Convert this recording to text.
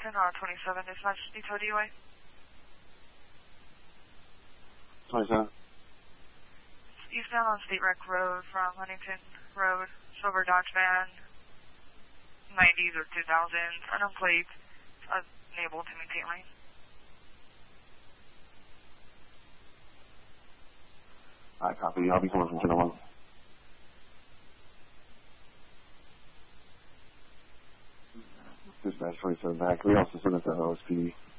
Huntington, 27, dispatch detail DUI. 27. Eastbound on State Rec Road from Huntington Road, silver Dodge van, 90s or 2000s, unknown plate, unable to maintain lane. I copy. I'll be coming from 10-1. Dispatch 27 back. We also send it to OSP.